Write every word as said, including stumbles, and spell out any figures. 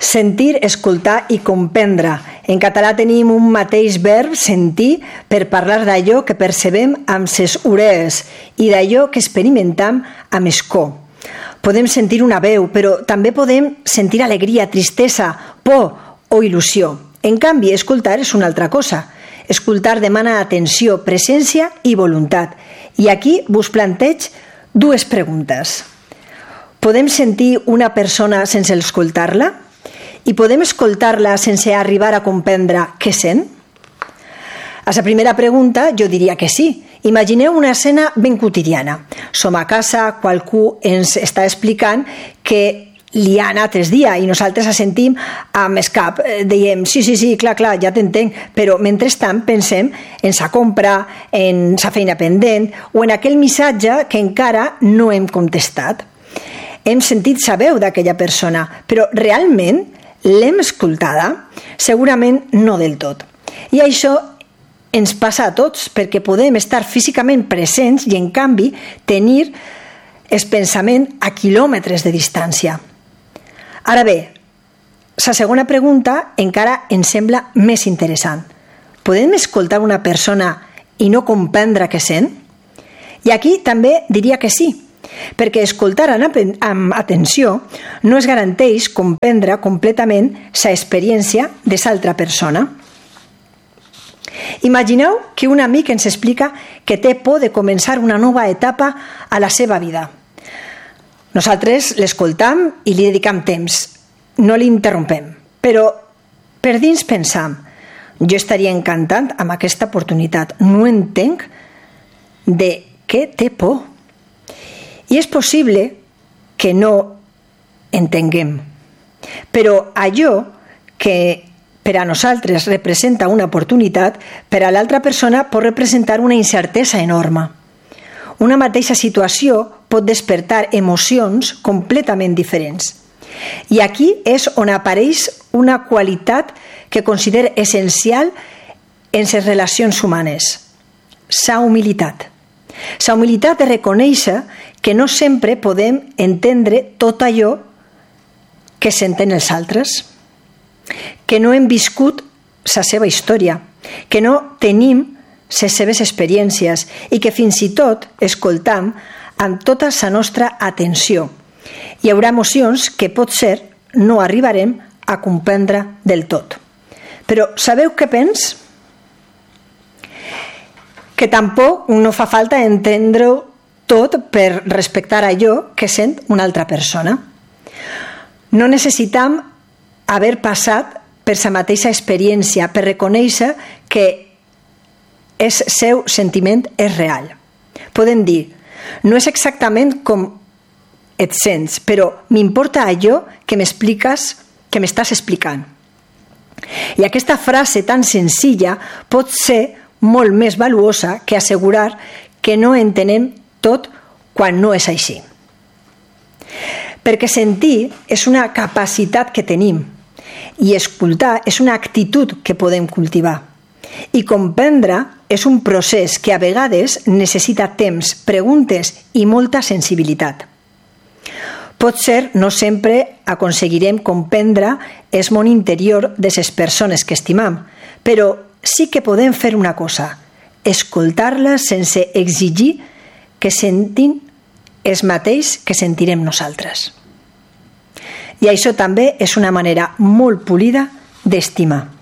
Sentir, escoltar i comprendre. En català tenim un mateix verb, sentir, per parlar d'allò que percebem amb ses orelles i d'allò que experimentam amb el cor. Podem sentir una veu, però també podem sentir alegria, tristesa, por o il·lusió. En canvi, escoltar és una altra cosa. Escoltar demana atenció, presència i voluntat. I aquí vos planteig dues preguntes. Podem sentir una persona sense escoltar-la? I podem escoltar-la sense arribar a comprendre què sent? A la primera pregunta jo diria que sí. Imagineu una escena ben quotidiana. Som a casa, qualcú ens està explicant que li ha anat tres dies i nosaltres sentim amb el cap. Diem, sí, sí, sí, clar, clar, ja t'entenc, però mentrestant pensem en sa compra, en sa feina pendent o en aquell missatge que encara no hem contestat. Hem sentit sa veu d'aquella persona, però realment l'hem escoltada? Segurament no del tot. I això ens passa a tots, perquè podem estar físicament presents i, en canvi, tenir el pensament a quilòmetres de distància. Ara bé, la segona pregunta encara ens sembla més interessant. Podem escoltar una persona i no comprendre què sent? I aquí també diria que sí, perquè escoltar amb atenció no es garanteix comprendre completament la experiència de l'altra persona. Imagineu que un amic ens explica que té por de començar una nova etapa a la seva vida. Nosaltres l'escoltam i li dedicam temps, no l'interrompem, però per dins pensam, jo estaria encantat amb aquesta oportunitat, no entenc de què té por. I és possible que no entenguem, però allò que per a nosaltres representa una oportunitat, per a l'altra persona pot representar una incertesa enorme. Una mateixa situació pot despertar emocions completament diferents. I aquí és on apareix una qualitat que considero essencial en les relacions humanes, la humilitat. La humilitat de reconèixer que no sempre podem entendre tot allò que senten els altres, que no hem viscut la seva història, que no tenim les seves experiències i que fins i tot escoltam amb tota la nostra atenció. Hi haurà emocions que potser no arribarem a comprendre del tot. Però sabeu què pens? Que tampoc no fa falta entendre-ho tot per respectar allò que sent una altra persona. No necessitam haver passat per la mateixa experiència per reconèixer que el seu sentiment és real. Podem dir, no és exactament com et sents, però m'importa allò que m'expliques, que m'estàs explicant. I aquesta frase tan senzilla pot ser molt més valuosa que assegurar que no entenem tot quan no és així. Perquè sentir és una capacitat que tenim i escoltar és una actitud que podem cultivar. I comprendre és un procés que a vegades necessita temps, preguntes i molta sensibilitat. Potser no sempre aconseguirem comprendre el món interior de les persones que estimam, però sí que podem fer una cosa, escoltar-les sense exigir que sentin el mateix que sentirem nosaltres. I això també és una manera molt polida d'estimar.